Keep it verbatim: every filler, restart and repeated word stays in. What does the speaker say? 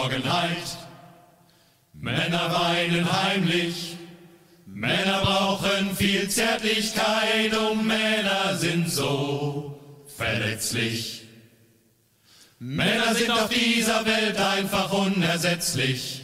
Geborgenheit. Männer weinen heimlich, Männer brauchen viel Zärtlichkeit und Männer sind so verletzlich. Männer sind auf dieser Welt einfach unersetzlich.